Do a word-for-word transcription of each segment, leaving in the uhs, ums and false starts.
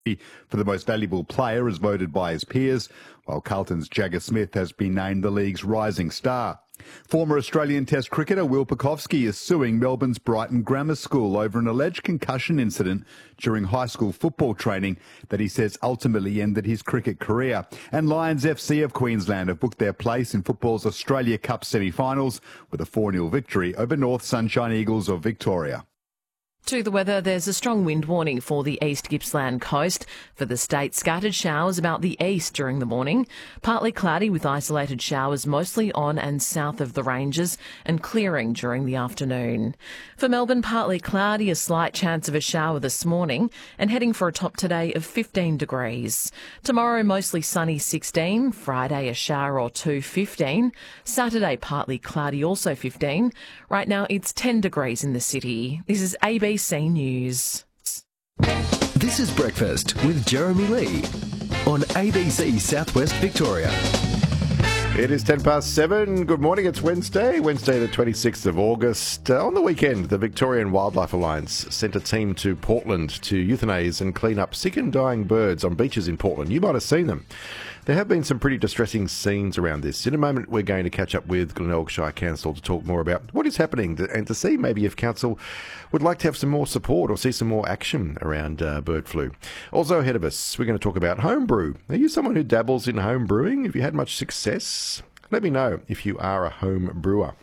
for the most valuable player as voted by his peers, while Carlton's Jagger Smith has been named the league's rising star. Former Australian Test cricketer Will Pucovski is suing Melbourne's Brighton Grammar School over an alleged concussion incident during high school football training that he says ultimately ended his cricket career. And Lions F C of Queensland have booked their place in football's Australia Cup semi-finals with a four nil victory over North Sunshine Eagles of Victoria. To the weather, there's a strong wind warning for the East Gippsland coast. For the state, scattered showers about the east during the morning. Partly cloudy with isolated showers mostly on and south of the ranges and clearing during the afternoon. For Melbourne, partly cloudy, a slight chance of a shower this morning and heading for a top today of fifteen degrees. Tomorrow, mostly sunny sixteen. Friday, a shower or two, fifteen. Saturday, partly cloudy, also fifteen. Right now, it's ten degrees in the city. This is A B C News. This is Breakfast with Jeremy Lee on A B C Southwest Victoria. It is ten past seven. Good morning. It's Wednesday, Wednesday the twenty-sixth of August. Uh, on the weekend, the Victorian Wildlife Alliance sent a team to Portland to euthanise and clean up sick and dying birds on beaches in Portland. You might have seen them. There have been some pretty distressing scenes around this. In a moment, we're going to catch up with Glenelg Shire Council to talk more about what is happening and to see maybe if Council would like to have some more support or see some more action around uh, bird flu. Also ahead of us, we're going to talk about homebrew. Are you someone who dabbles in home brewing? Have you had much success? Let me know if you are a home brewer.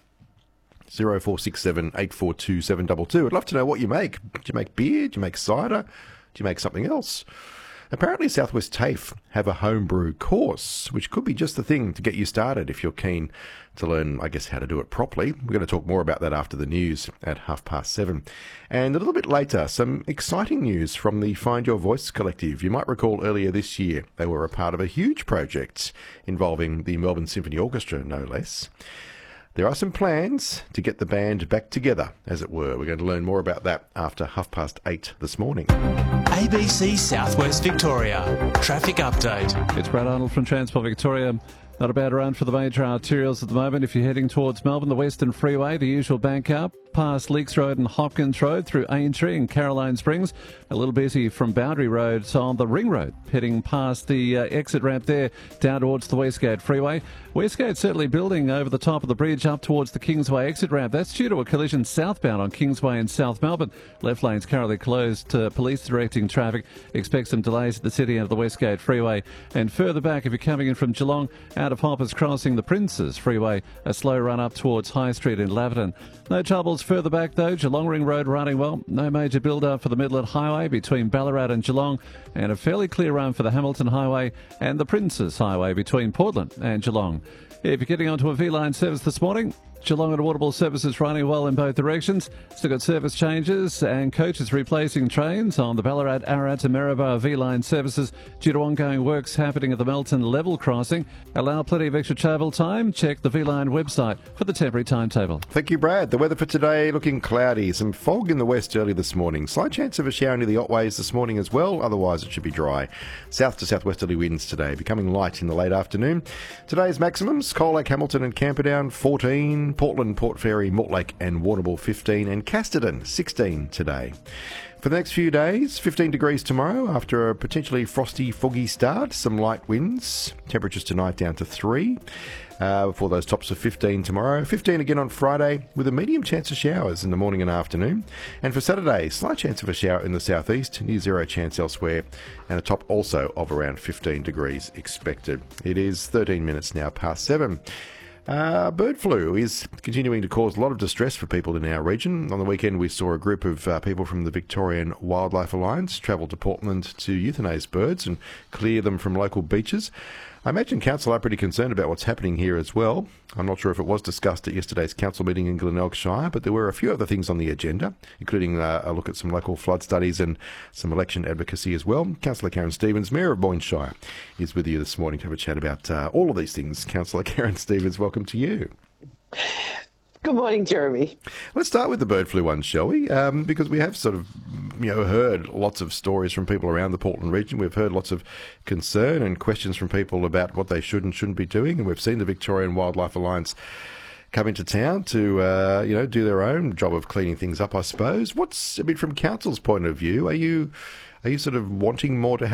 zero four six seven, eight four two, seven two two. I'd love to know what you make. Do you make beer? Do you make cider? Do you make something else? Apparently Southwest TAFE have a homebrew course, which could be just the thing to get you started if you're keen to learn, I guess, how to do it properly. We're going to talk more about that after the news at half past seven. And a little bit later, some exciting news from the Find Your Voice Collective. You might recall earlier this year, they were a part of a huge project involving the Melbourne Symphony Orchestra, no less. There are some plans to get the band back together, as it were. We're going to learn more about that after half past eight this morning. A B C Southwest Victoria. Traffic update. It's Brad Arnold from Transport Victoria. Not a bad run for the major arterials at the moment. If you're heading towards Melbourne, the Western Freeway, the usual bank up, past Leaks Road and Hopkins Road through Aintree and Caroline Springs. A little busy from Boundary Road on the Ring Road, heading past the uh, exit ramp there down towards the Westgate Freeway. Westgate certainly building over the top of the bridge up towards the Kingsway exit ramp. That's due to a collision southbound on Kingsway in South Melbourne. Left lane's currently closed. Uh, police directing traffic. Expect some delays at the city end of the Westgate Freeway. And further back, if you're coming in from Geelong, out of Hoppers crossing the Princes Freeway, a slow run up towards High Street in Laverton. No troubles further back though. Geelong Ring Road running well. No major build-up for the Midland Highway between Ballarat and Geelong, and a fairly clear run for the Hamilton Highway and the Princes Highway between Portland and Geelong. If you're getting onto a V-Line service this morning, Geelong and Waterville services running well in both directions. Still got service changes and coaches replacing trains on the Ballarat, Ararat and Maryborough V-Line services due to ongoing works happening at the Melton level crossing. Allow plenty of extra travel time. Check the V-Line website for the temporary timetable. Thank you, Brad. The weather for today looking cloudy. Some fog in the west early this morning. Slight chance of a shower near the Otways this morning as well. Otherwise, it should be dry. South to southwesterly winds today, becoming light in the late afternoon. Today's maximums, Coal Lake, Hamilton and Camperdown, fourteen. Portland, Port Fairy, Mortlake and Warrnambool fifteen, and Casterton sixteen today. For the next few days, fifteen degrees tomorrow after a potentially frosty, foggy start. Some light winds. Temperatures tonight down to three. Uh, before those tops of fifteen tomorrow. fifteen again on Friday with a medium chance of showers in the morning and afternoon. And for Saturday, slight chance of a shower in the southeast, near zero chance elsewhere, and a top also of around fifteen degrees expected. It is thirteen minutes now past seven. Uh, bird flu is continuing to cause a lot of distress for people in our region. On the weekend, we saw a group of uh, people from the Victorian Wildlife Alliance travel to Portland to euthanise birds and clear them from local beaches. I imagine Council are pretty concerned about what's happening here as well. I'm not sure if it was discussed at yesterday's Council meeting in Glenelg Shire, but there were a few other things on the agenda, including uh, a look at some local flood studies and some election advocacy as well. Councillor Karen Stevens, Mayor of Boyne Shire, is with you this morning to have a chat about uh, all of these things. Councillor Karen Stevens, welcome to you. Good morning, Jeremy. Let's start with the bird flu one, shall we? Um, because we have sort of, you know, heard lots of stories from people around the Portland region. We've heard lots of concern and questions from people about what they should and shouldn't be doing. And we've seen the Victorian Wildlife Alliance come into town to, uh, you know, do their own job of cleaning things up, I suppose. What's, I mean, from Council's point of view, are you, are you sort of wanting more to